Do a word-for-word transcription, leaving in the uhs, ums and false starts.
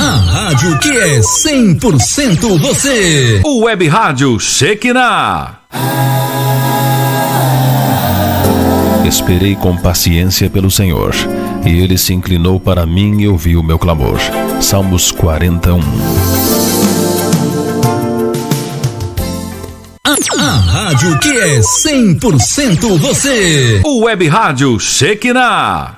A rádio que é cem por cento você. O Web Rádio Shekinah. Esperei com paciência pelo Senhor, e Ele se inclinou para mim e ouviu o meu clamor. Salmos quarenta e um. A, a rádio que é cem por cento você. O Web Rádio Shekinah.